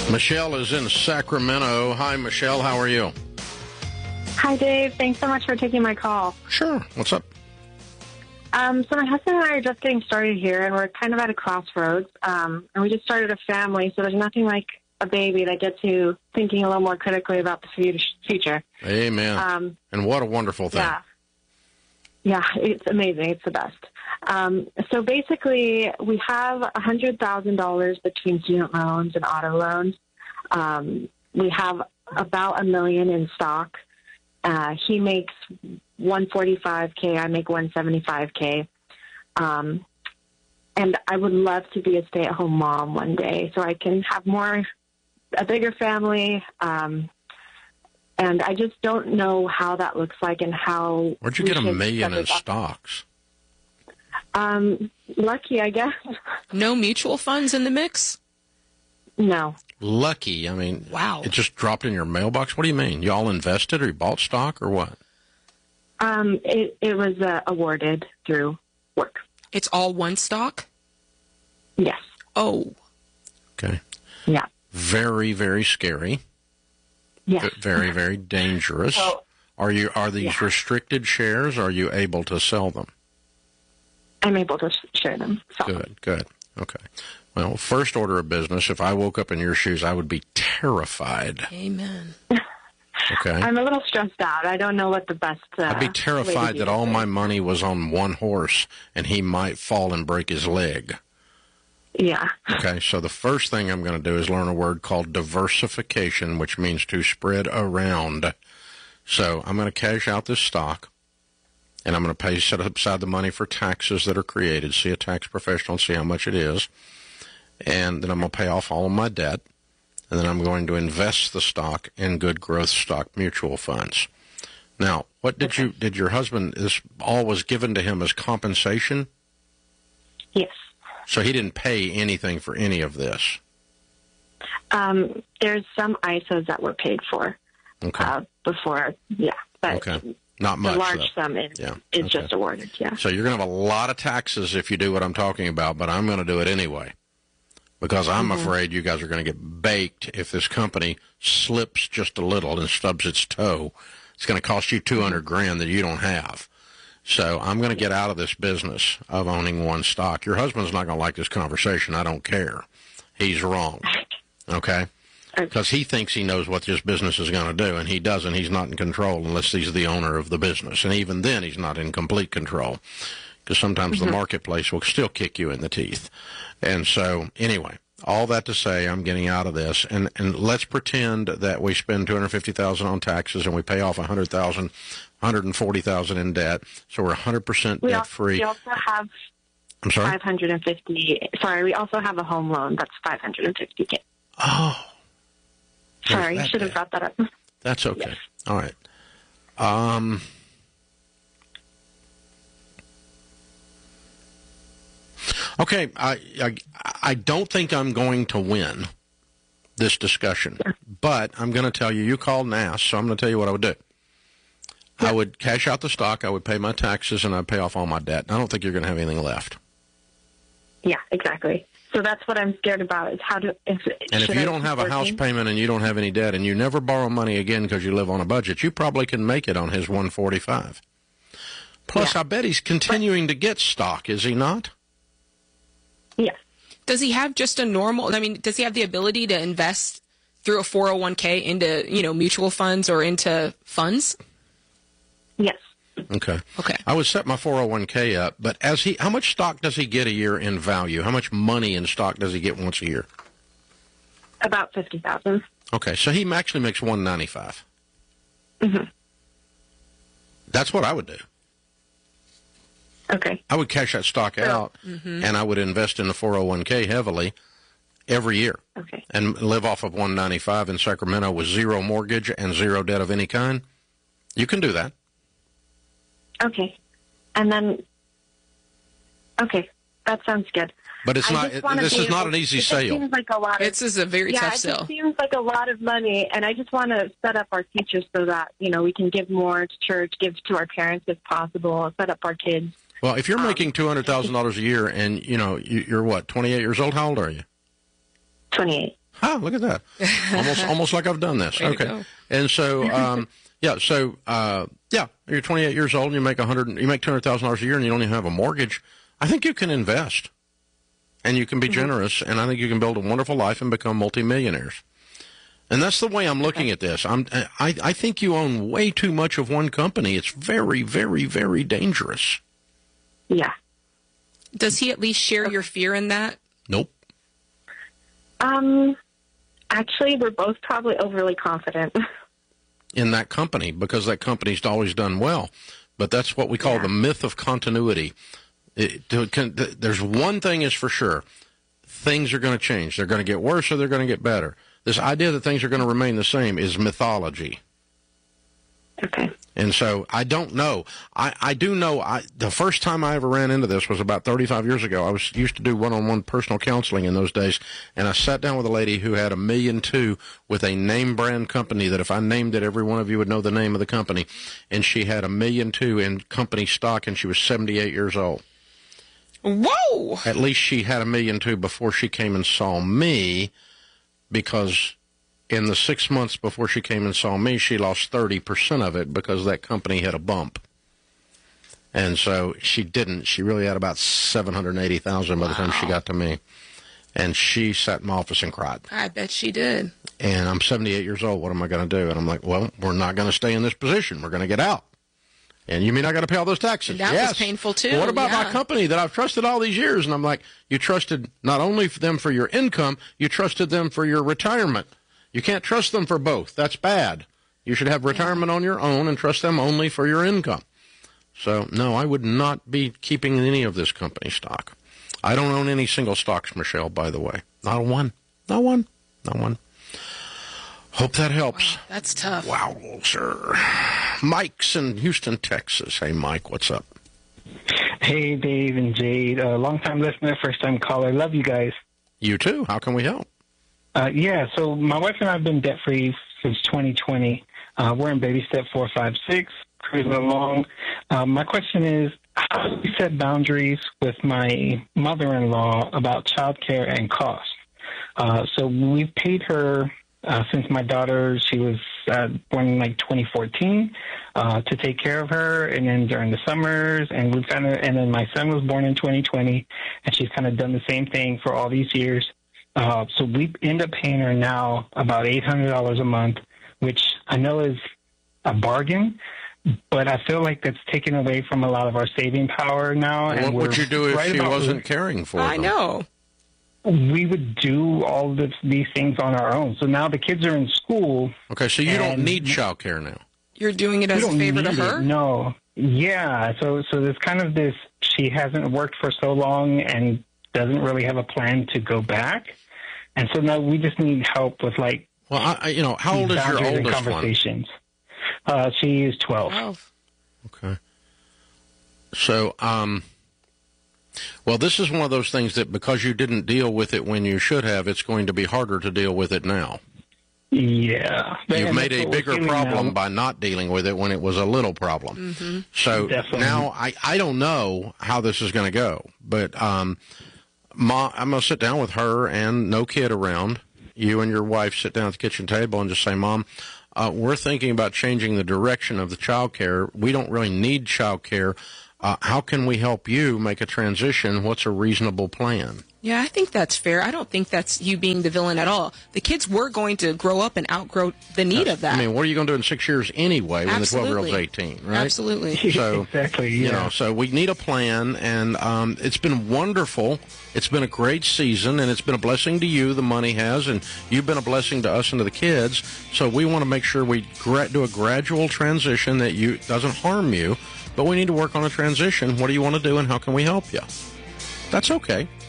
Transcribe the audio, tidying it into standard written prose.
Michelle is in Sacramento. Hi, Michelle. How are you? Hi, Dave. Thanks so much for taking my call. Sure. What's up? So my husband and I are just getting started here, and we're kind of at a crossroads. And we just started a family, so there's nothing like a baby that gets you thinking a little more critically about the future. Amen. And what a wonderful thing. Yeah, it's amazing. It's the best. So basically, we have $100,000 between student loans and auto loans. We have about $1 million in stock. He makes $145K. I make $175K. And I would love to be a stay-at-home mom one day, so I can have a bigger family. And I just don't know how that looks like and how. Where'd you get $1 million in stocks? Lucky, I guess. No mutual funds in the mix? No. Lucky. I mean, wow. It just dropped in your mailbox? What do you mean? You all invested or you bought stock or what? It was awarded through work. It's all one stock? Yes. Oh. Okay. Yeah. Very, very scary. Yes. Very, very dangerous. So, are these restricted shares? Or are you able to sell them? I'm able to share them. Good. Okay. Well, first order of business, if I woke up in your shoes, I would be terrified. Amen. Okay. I'm a little stressed out. I don't know what the best I'd be terrified that all my money was on one horse and he might fall and break his leg. Yeah. Okay, so the first thing I'm going to do is learn a word called diversification, which means to spread around. So I'm going to cash out this stock, and I'm going to set aside the money for taxes that are created, see a tax professional and see how much it is, and then I'm going to pay off all of my debt, and then I'm going to invest the stock in good growth stock mutual funds. Now, what did your husband, this all was given to him as compensation? Yes. So he didn't pay anything for any of this? There's some ISOs that were paid for before, but not much. The large sum is just awarded, So you're going to have a lot of taxes if you do what I'm talking about, but I'm going to do it anyway because I'm afraid you guys are going to get baked if this company slips just a little and stubs its toe. It's going to cost you $200,000 that you don't have. So I'm going to get out of this business of owning one stock. Your husband's not going to like this conversation. I don't care. He's wrong. Okay? Because he thinks he knows what this business is going to do, and he doesn't. He's not in control unless he's the owner of the business. And even then, he's not in complete control because sometimes the marketplace will still kick you in the teeth. And so, anyway, all that to say, I'm getting out of this. And let's pretend that we spend $250,000 on taxes and we pay off $100,000. $140,000 in debt, so we're 100% debt free. We also have $550. Sorry, we also have a home loan that's $550K. Oh, sorry, I should have brought that up. That's okay. Yes. All right. Okay, I don't think I'm going to win this discussion, but I'm going to tell you. You called and asked, so I'm going to tell you what I would do. I would cash out the stock, I would pay my taxes, and I'd pay off all my debt. I don't think you're going to have anything left. Yeah, exactly. So that's what I'm scared about is how to... And if you don't have a house payment and you don't have any debt and you never borrow money again because you live on a budget, you probably can make it on his 145. Plus, I bet he's continuing to get stock, is he not? Yes. Does he have just a normal... does he have the ability to invest through a 401k into, mutual funds or into funds? Yes. Okay. I would set my 401k up, but how much stock does he get a year in value? How much money in stock does he get once a year? About $50,000. Okay, so he actually makes $195. Mm-hmm. That's what I would do. Okay. I would cash that stock out, and I would invest in the 401k heavily every year. Okay. And live off of $195 in Sacramento with zero mortgage and zero debt of any kind. You can do that. Okay. And then, that sounds good. But it's not. This is not an easy sale. Seems like a lot. This is a very tough sale. It just seems like a lot of money, and I just want to set up our future so that we can give more to church, give to our parents if possible, set up our kids. Well, if you're making $200,000 a year, and you're what, 28 years old? How old are you? 28. Look at that. Almost like I've done this. Way to Okay. go. And so, you're 28 years old and you make $200,000 a year and you don't even have a mortgage. I think you can invest and you can be generous, and I think you can build a wonderful life and become multimillionaires. And that's the way I'm looking at this. I think you own way too much of one company. It's very, very, very dangerous. Yeah. Does he at least share your fear in that? Nope. Actually, we're both probably overly confident. In that company, because that company's always done well. But that's what we call the myth of continuity. There's one thing is for sure. Things are going to change. They're going to get worse or they're going to get better. This idea that things are going to remain the same is mythology. Okay. And so I don't know. I do know the first time I ever ran into this was about 35 years ago. I used to do one-on-one personal counseling in those days, and I sat down with a lady who had $1.2 million with a name brand company that if I named it, every one of you would know the name of the company. And she had $1.2 million in company stock, and she was 78 years old. Whoa! At least she had $1.2 million before she came and saw me, because in the 6 months before she came and saw me, she lost 30% of it because that company had a bump. And so she didn't. She really had about $780,000 by the time she got to me. And she sat in my office and cried. I bet she did. And I'm 78 years old. What am I going to do? And I'm like, well, we're not going to stay in this position. We're going to get out. And you mean I got to pay all those taxes? That yes. was painful, too. Well, what about my company that I've trusted all these years? And I'm like, you trusted not only them for your income, you trusted them for your retirement. You can't trust them for both. That's bad. You should have retirement on your own and trust them only for your income. So, no, I would not be keeping any of this company stock. I don't own any single stocks, Michelle, by the way. Not one. Not one. Not one. Hope that helps. Wow, that's tough. Wow, sir. Mike's in Houston, Texas. Hey, Mike, what's up? Hey, Dave and Jade. Long-time listener, first-time caller. Love you guys. You too. How can we help? So my wife and I have been debt-free since 2020. We're in baby step 4, 5, 6, cruising along. My question is, how do we set boundaries with my mother-in-law about childcare and cost? So we've paid her since my daughter, she was born in 2014, to take care of her, and then during the summers, and then my son was born in 2020, and she's kind of done the same thing for all these years. So we end up paying her now about $800 a month, which I know is a bargain, but I feel like that's taken away from a lot of our saving power now. What and would you do if she wasn't caring for them? I know. We would do all of these things on our own. So now the kids are in school. Okay, so you don't need child care now. You're doing it as a favor to her? No. Yeah. So there's kind of this, she hasn't worked for so long and doesn't really have a plan to go back. And so now we just need help with well, how old is your oldest conversations. She is 12. 12. Okay. So, well, this is one of those things that because you didn't deal with it when you should have, it's going to be harder to deal with it now. Yeah. You've made a bigger problem by not dealing with it when it was a little problem. Mm-hmm. So Definitely. now I don't know how this is going to go, but I'm going to sit down with her and no kid around. You and your wife sit down at the kitchen table and just say, Mom, we're thinking about changing the direction of the child care. We don't really need child care. How can we help you make a transition? What's a reasonable plan? Yeah, I think that's fair. I don't think that's you being the villain at all. The kids were going to grow up and outgrow the need of that. I mean, what are you going to do in 6 years anyway when Absolutely. the 12-year-old's 18, right? Absolutely. So, exactly, yeah. So we need a plan, and it's been wonderful. It's been a great season, and it's been a blessing to you, the money has, and you've been a blessing to us and to the kids. So we want to make sure we do a gradual transition that doesn't harm you, but we need to work on a transition. What do you want to do, and how can we help you? That's okay.